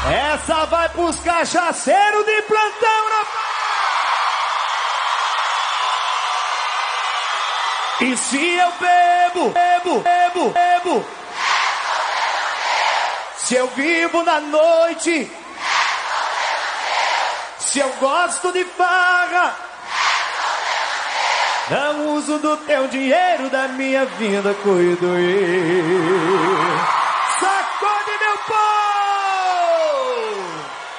Essa vai pros cachaceiros de plantão na... E se eu bebo, se eu vivo na noite, se eu gosto de farra, não uso do teu dinheiro, da minha vida cuido eu.